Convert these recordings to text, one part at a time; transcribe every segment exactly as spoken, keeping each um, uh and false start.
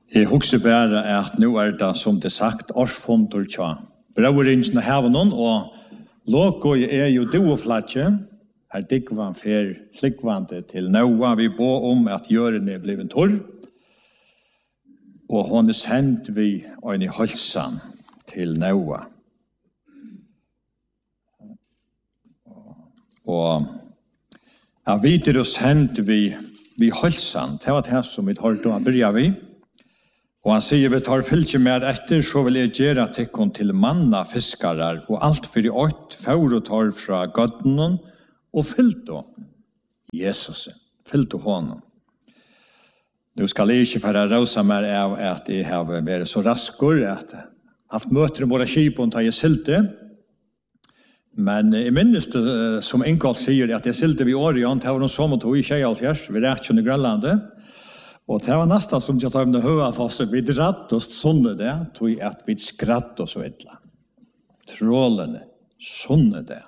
Jeg husker bare at nå er det som det sagt årsfondur tja. Brauringen har noen, og loko er jo do og flatje. Her digvan fer slikvande til Noa. Vi bo om at jøren er bliven torr. Og hon er sendt vi øyne i holsan til Noa. Og ja, videre sendt vi vi holsan. Det var det som vi tar til å byrja vi. Og han sier, vi tar fylke mer etter, så vil jeg gjøre tekkon til manna fiskarar, og alt for i ått, for og tar fra gødden, og fyllt og Jesus, fyllt og honom. Nå skal jeg ikke for å røse mer av at jeg har vært så raskere, at jeg har haft møter om våre skip og tar jeg sylte. Men jeg minnes det, som Ingolf sier, at jeg sylte vi Orion, det var noen som tog i Kjealfjers, ved reaksjon i Grønlandet. Og det var nesten som jeg tar om det høye for oss, vi dratt oss sånne det, tog at vi skratt oss så ytla. Trålene, sånne det.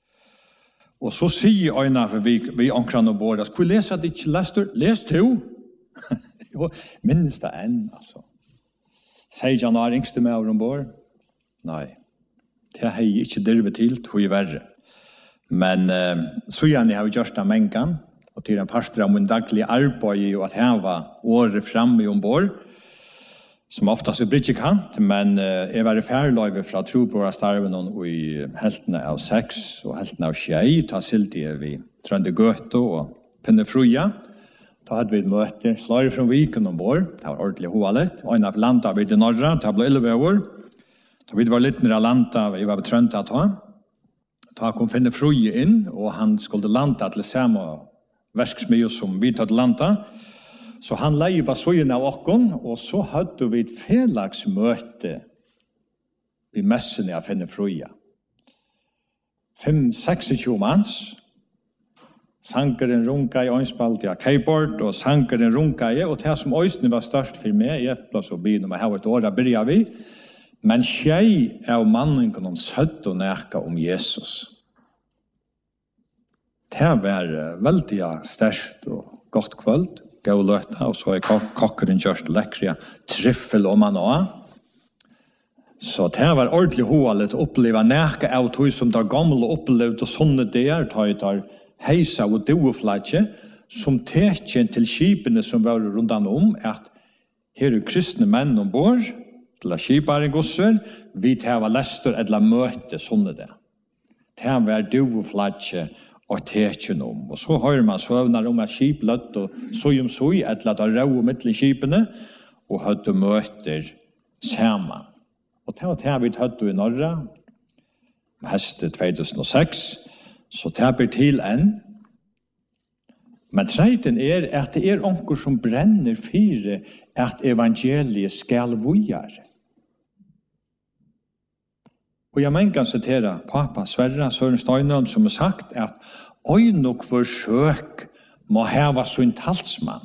Og så sier øyne for vi, vi omkring og båda, hvor leser det ikke, les du? Les du? Jo, minnes det enn, altså. Sier Jan er yngste med over ombord? Nei, det har jeg ikke dirvet til, tog jeg verre. Men uh, så gjerne har vi gjort det mengen, og til en pastor av min daglige arbeid og at jeg var året fremme i ombord, som oftast er bridgekant, men uh, jeg var i færløyve fra Trobrorastarven i heltene av seks og heltene av tjei, ta sildige vi Trønde Gøte og Pinnefruja. Da hadde vi et møte, slår fra Viken ombord, det var ordentlig hovalet, og en av landet vi til Norra, det ble Illeveår. Da vi var litt nere landet, vi var betrønte at ha. Da kom Pinnefruja inn, og han skulle landa til samme verksmio som vi tatt landa. Så han leie på søyen av okken, og så hadde vi et felagsmøte i messene av Pinnefruja. Fem, seksogtjue manns. Sankeren runka i øynspalt av keyboard, og sankeren runka i, og det som øysene var størst for meg, jeg ble så byen om jeg har et år, byrja vi. Men tjei av mannen noen søtt og nærka om Jesus. Det var veldig sterkt og godt kvöld, gå løta, og så er kokkeren gjørst lekkere triffel om han også. Så det var ordentlig hovalet å oppleve nærke av tog som tar gamle opplevd og sånne der, tar jeg tar heisa og doeflatje, som tekjen til skipene som var rundan om, at her er kristne menn ombord, til å skipare gosser, vi tar lester eller møte sånne der. Det var doeflatje, og tekjen om. Og så hører man søvner om at skip løtt og søy om søy, etter at det er rau mitt i skipene, og høtte møter sammen. Og det var det vi høtte i Norra, høstet to tusen og seks, så det blir til enn. Men treiten er at det er onker som brenner fire at evangeliet skal vujar. Og jeg mener kan sitere Papa Sverre Søren Steinøen som har sagt at «Oi nok forsøk må heva sin talsmann».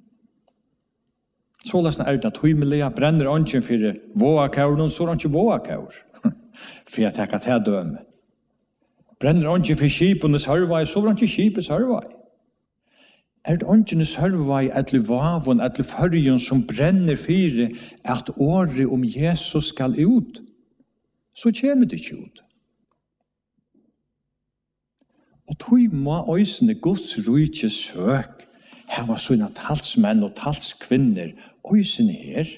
Så løsne er det tøymelige, brenner ånden for våakaur, så er det ikke våakaur. For jeg tenker til døme. Brenner ånden for skipene sørvei, så er det ikke skipet sørvei. Er det ånden sørvei etter vavon, etter førjen som brenner for at året om Jesus skal ut? Så kommer det ikke ut. Og tog må øysene Guds rujtje søk, her var sånne talsmenn og talskvinner, øysene her.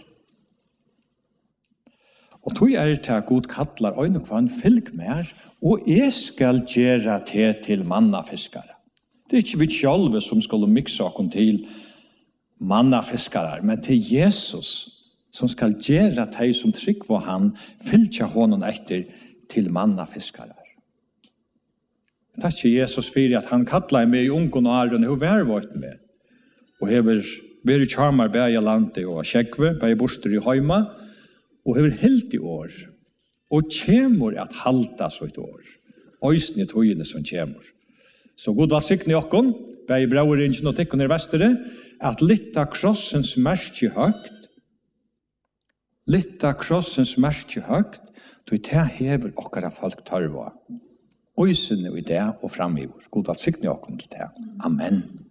Og tog er det at Gud kallar øyne kvann fylg mer, og jeg skal gjøre det til mannafiskere. Det er ikke vi selv som skal mikse oss til mannafiskere, men til Jesus, som skal gjøre de som trygg for han, fylltja honom etter til mannafiskere. Jeg takker Jesus for at han kallar meg i ungen og æren, og hver vårt med. Og hever vært kjarmar bæg i landet og kjekve, bæg borster i høyma, og hever helt i år, og kjemur at halta så et år. Øysene tøyene som kjemur. Så god var sikne i okken, bæg i brauringen og tikkene i vestere, at litt av krossens merke høgt, litt av krossens merke høgt, tog det hever okkara folk tørva. Øysene i det og framiver. God var sikne i okken til det. Amen.